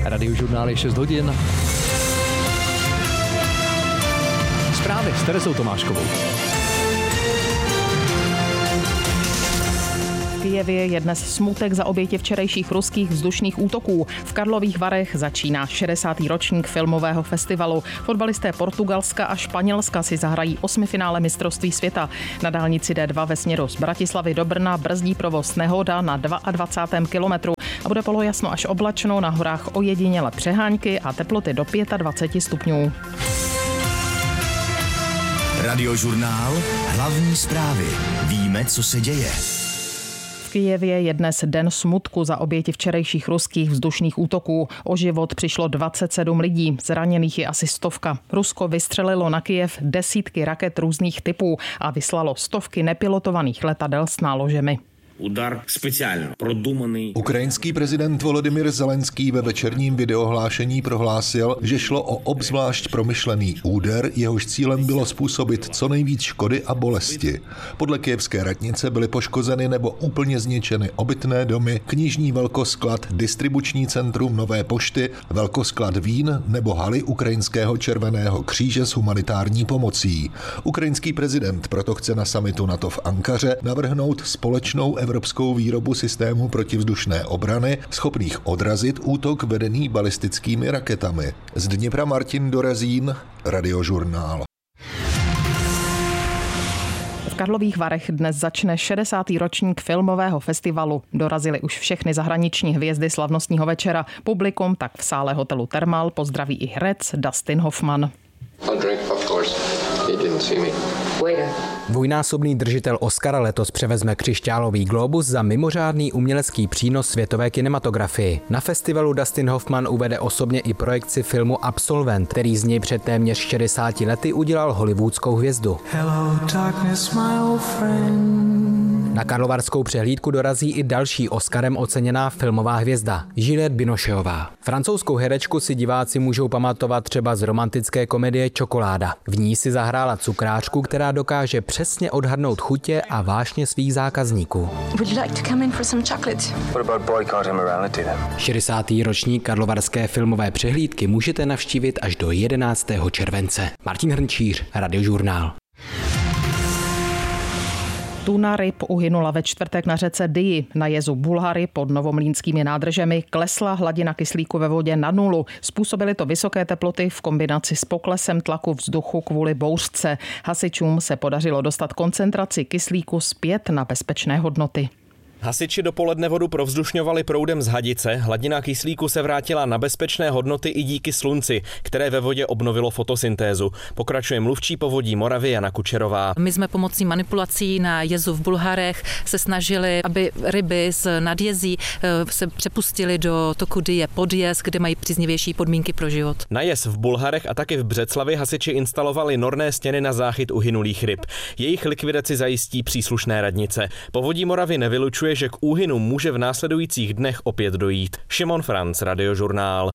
Radiožurnál je 6 hodin. Zprávy s Teresou Tomáškovou. V Kyjevě je dnes smutek za oběti včerejších ruských vzdušných útoků. V Karlových Varech začíná 60. ročník filmového festivalu. Fotbalisté Portugalska a Španělska si zahrají osmifinále mistrovství světa. Na dálnici D2 ve směru z Bratislavy do Brna brzdí provoz nehoda na 22. kilometru a bude polojasno až oblačno, na horách ojediněle přehánky a teploty do 25 stupňů. Radiožurnál, hlavní zprávy. Víme, co se děje. V Kyjevě je dnes den smutku za oběti včerejších ruských vzdušných útoků. O život přišlo 27 lidí, zraněných je asi 100. Rusko vystřelilo na Kyjev desítky raket různých typů a vyslalo stovky nepilotovaných letadel s náložemi. Udar speciálně produmaný. Ukrajinský prezident Volodymyr Zelenský ve večerním videohlášení prohlásil, že šlo o obzvlášť promyšlený úder, jehož cílem bylo způsobit co nejvíc škody a bolesti. Podle kyjevské radnice byly poškozeny nebo úplně zničeny obytné domy, knižní velkosklad, distribuční centrum Nové pošty, velkosklad vín nebo haly Ukrajinského červeného kříže s humanitární pomocí. Ukrajinský prezident proto chce na summitu NATO v Ankaře navrhnout společnou evropskou výrobu systému protivzdušné obrany, schopných odrazit útok vedený balistickými raketami. Z Dněpra Martin Dorazín, Radiožurnál. V Karlových Varech dnes začne 60. ročník filmového festivalu. Dorazily už všechny zahraniční hvězdy slavnostního večera. Publikum tak v sále hotelu Thermal pozdraví i herec Dustin Hoffman. Dvojnásobný držitel Oscara letos převezme křišťálový glóbus za mimořádný umělecký přínos světové kinematografii. Na festivalu Dustin Hoffman uvede osobně i projekci filmu Absolvent, který z něj před téměř 60 lety udělal hollywoodskou hvězdu. Hello, darkness, my old friend. Na karlovarskou přehlídku dorazí i další Oscarem oceněná filmová hvězda, Juliette Binocheová. Francouzskou herečku si diváci můžou pamatovat třeba z romantické komedie Čokoláda. V ní si zahrála cukráčku, která dokáže přesně odhadnout chutě a vášně svých zákazníků. 60. ročník karlovarské filmové přehlídky můžete navštívit až do 11. července. Martin Hrnčíř, Radiožurnál. Tuna ryb uhynula ve čtvrtek na řece Dyji. Na jezu Bulhary pod Novomlýnskými nádržemi klesla hladina kyslíku ve vodě na nulu. Způsobily to vysoké teploty v kombinaci s poklesem tlaku vzduchu kvůli bouřce. Hasičům se podařilo dostat koncentraci kyslíku zpět na bezpečné hodnoty. Hasiči dopoledne vodu provzdušňovali proudem z Hadice. Hladina kyslíku se vrátila na bezpečné hodnoty i díky slunci, které ve vodě obnovilo fotosyntézu. Pokračuje mluvčí povodí Moravy Jana Kučerová. My jsme pomocí manipulací na jezu v Bulharech se snažili, aby ryby z nadjezí se přepustily do toku Dyje podjez, kde mají příznivější podmínky pro život. Na jez v Bulharech a taky v Břeclavi hasiči instalovali norné stěny na záchyt uhynulých ryb. Jejich likvidaci zajistí příslušné radnice. Povodí Moravy nevylučuje, že k úhynu může v následujících dnech opět dojít. Šimon Franc, Radiožurnál.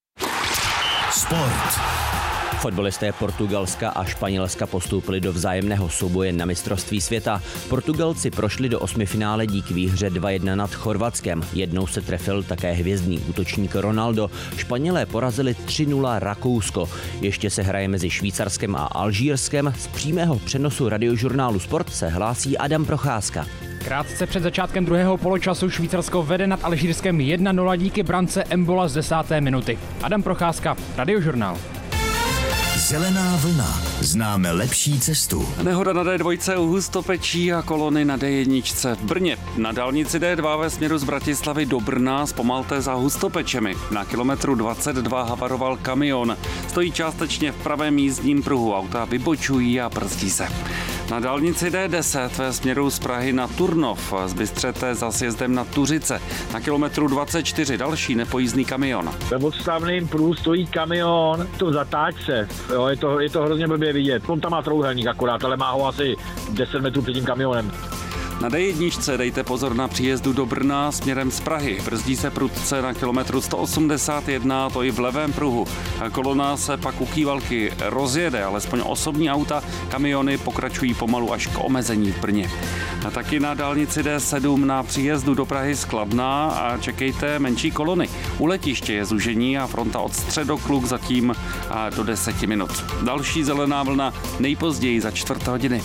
Sport. Fotbalisté Portugalska a Španělska postoupili do vzájemného souboje na mistrovství světa. Portugalci prošli do osmifinále díky výhře 2-1 nad Chorvatskem. Jednou se trefil také hvězdný útočník Ronaldo. Španělé porazili 3-0 Rakousko. Ještě se hraje mezi Švýcarskem a Alžírskem. Z přímého přenosu Radiožurnálu Sport se hlásí Adam Procházka. Krátce před začátkem druhého poločasu Švýcarsko vede nad Alžírskem 1-0 díky brance Embola z 10. minuty. Adam Procházka, Radiožurnál. Zelená vlna. Známe lepší cestu. Nehoda na D2 u Hustopečí a kolony na D1 v Brně. Na dálnici D2 ve směru z Bratislavy do Brna zpomalte za Hustopečemi. Na kilometru 22 havaroval kamion. Stojí částečně v pravém jízdním pruhu. Auta vybočují a brzdí se. Na dálnici D10 ve směru z Prahy na Turnov z Bystřete za sjezdem na Tuřice. Na kilometru 24 další nepojízdný kamion. Ve odstavném pruhu stojí kamion, to zatáčce. Jo, je to hrozně blbě vidět. On tam má trouhelník akorát, ale má ho asi 10 metrů před tím kamionem. Na D1 dejte pozor na příjezdu do Brna směrem z Prahy. Brzdí se prudce na kilometru 181, to i v levém pruhu. Kolona se pak u Kývalky rozjede, alespoň osobní auta, kamiony pokračují pomalu až k omezení v Brně. A taky na dálnici D7 na příjezdu do Prahy z Kladna a čekejte menší kolony. U letiště je zúžení a fronta od Středokluk zatím do 10 minut. Další zelená vlna nejpozději za 4 hodiny.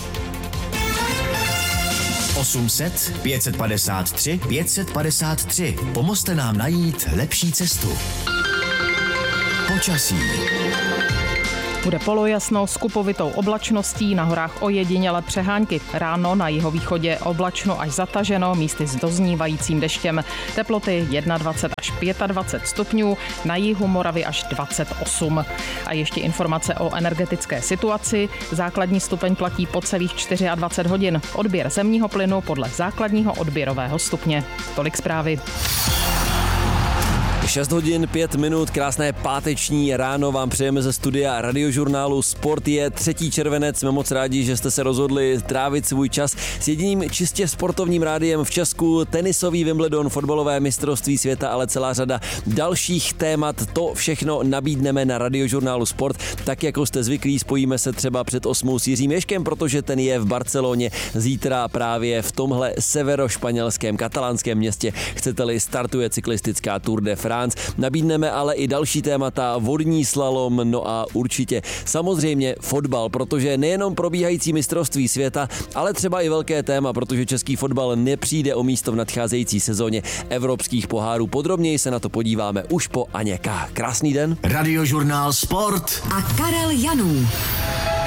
800 553 553. Pomozte nám najít lepší cestu. Počasí. Bude polojasno s kupovitou oblačností, na horách ojediněle přehánky. Ráno na jihovýchodě oblačno až zataženo, místy s doznívajícím deštěm. Teploty 21 až 25 stupňů, na jihu Moravy až 28. A ještě informace o energetické situaci. Základní stupeň platí po celých 24 hodin. Odběr zemního plynu podle základního odběrového stupně. Tolik zprávy. 6 hodin 5 minut, krásné páteční ráno vám přejeme ze studia Radiožurnálu Sport. Je 3. červenec, jsme moc rádi, že jste se rozhodli trávit svůj čas s jediným čistě sportovním rádiem v Česku. Tenisový Wimbledon, fotbalové mistrovství světa, ale celá řada dalších témat. To všechno nabídneme na Radiožurnálu Sport. Tak jako jste zvyklí, spojíme se třeba před 8 s Jiřím Ježkem, protože ten je v Barceloně zítra právě v tomhle severošpanělském katalánském městě. Chcete-li, startuje cyklistická Tour de France. Nabídneme ale i další témata, vodní slalom, no a určitě samozřejmě fotbal, protože nejenom probíhající mistrovství světa, ale třeba i velké téma, protože český fotbal nepřijde o místo v nadcházející sezóně evropských pohárů. Podrobněji se na to podíváme už po Aně K. Krásný den. Radiožurnál Sport a Karel Janů.